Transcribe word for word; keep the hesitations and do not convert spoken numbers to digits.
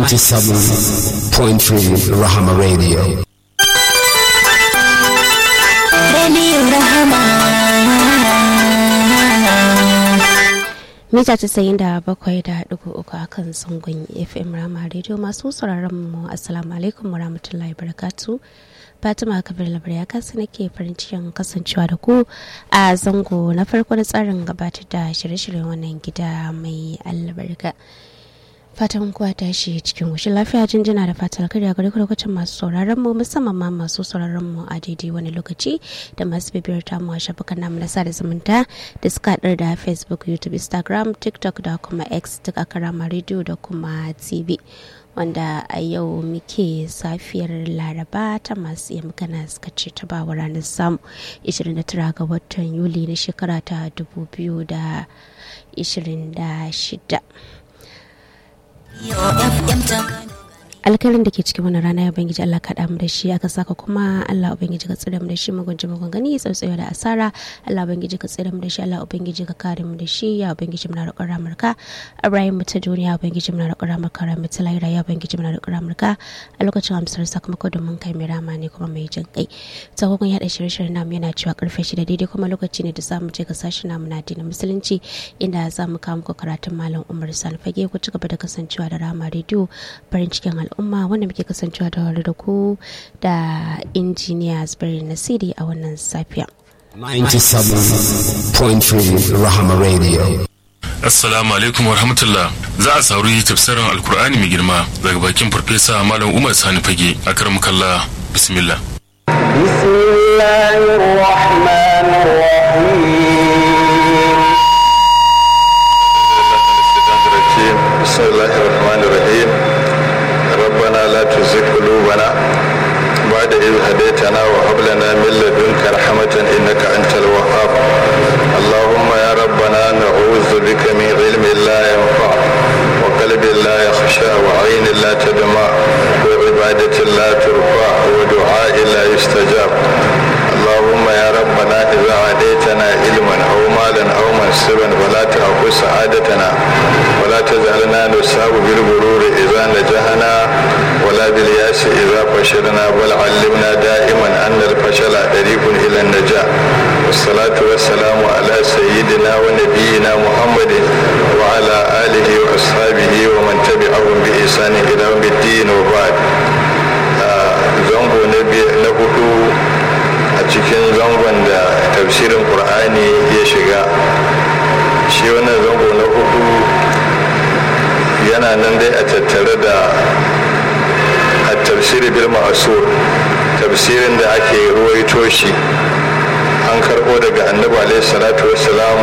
ninety-seven point three Rahama Radio. Radio Rahama. Mita casa'in da bakwai da ɗigo uku a kan zangon F M Rahama Radio. Masu sauraron mu assalamu alaikum wa rahmatullahi barakatu. Fatima Kabir Labar ya kasa nake farin cikin kasancewa da ku a zango na farko na tsarin gabatar da shirye-shiryen wannan gida mai albarka. Fatan kuwa tashi cikin wushin lafiya, jinjina da fatar karya gare ku lokacin masu sauraron mu, musamman ma masu sauraron mu a daidai wani lokaci da masu bibiyar tamu a shafukan namu na sada zumunta da suka haɗar da Facebook, YouTube, Instagram, TikTok da kuma X, duk a Karama Radio da kuma T V. Wanda a yau muke safiyar Laraba ta masu iya magana suka ce ta bawa ranar samu ishirin da tara ga watan Yuli na shekara ta dubu biyu da ishirin da shida. Alkalin da ke cikin wani rana ya bangiji Allah kaɗa mu da shi, aka saka kuma Allah ubangiji ka tsira mu da shi, magunji magun gani tsautsayo da asara. Allah ubangiji ka tsira mu da shi, Allah ubangiji ka kare mu da shi. Ya ubangiji muna roƙon ramurka Ibrahim mu ta duniya, ubangiji muna roƙon ramurka Rahmat Lahira, ya ubangiji muna roƙon ramurka a lokacin amsar sakamako domin kai mai rama ne kuma mai jin kai. Tsakogon yaɗa shirye-shiryen namu yana cewa karfe shida daidai kuma lokaci ne da za mu je ga sashen namu na addinin musulunci, inda za mu kawo muku karatun Malam Umar Sani Fage. Ku ci gaba da kasancewa da Rahama Radio, farin cikin al'umma, wanda muke kasancewa da wari da ku da injiniya Zubairu Nasiri a wannan safiya. ninety-seven point three Rahama Radio. Assalamu alaikum wa rahmatullah. Za a saurari tafsirin Alkur'ani mai girma daga bakin Farfesa Malam Umar Sani Fage. Akramukallah, bismillah. Bismillahir Rahmanir Rahim. Bismillahir Rahmanir Rahim. ربنا لا تزغ قلوبنا بعد إذ هديتنا وهب لنا من لدنك رحمة إنك أنت الوهاب. اللهم يا ربنا نعوذ بك من علم لا ينفع وقلب لا يخشى وعين لا تدمع وعبادة لا ترفع ودعاء لا يستجاب. اللهم يا ربنا إذا عديتنا علما أو مالا أو منصبا ولا تأخذ سعادتنا ولا تجعلنا نصاب بالغرور إذا نجحنا ولا بالياس إذا فشلنا، بل علمنا دائما أن الفشل طريق إلى النجاة. والصلاة والسلام على سيدنا ونبينا محمد وعلى آله وأصحابه ومن تبعهم بإحسان إلى يوم الدين. وبعد zango na hudu a cikin zangon da tafsirin Qur'ani ya shiga. Shi wannan zango na hudu yana nan dai a tattare da at-tafsir bil ma'sur, tafsirin da ake ruwaito shi an karbo daga Annabi alaihi salatu wassalam